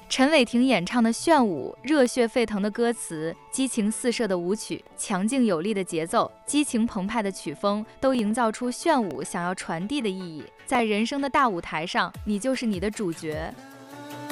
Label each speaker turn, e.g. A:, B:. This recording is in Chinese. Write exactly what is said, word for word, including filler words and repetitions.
A: 陈伟霆演唱的炫舞，热血沸腾的歌词，激情四射的舞曲，强劲有力的节奏，激情澎湃的曲风，都营造出炫舞想要传递的意义。在人生的大舞台上，你就是你的主角。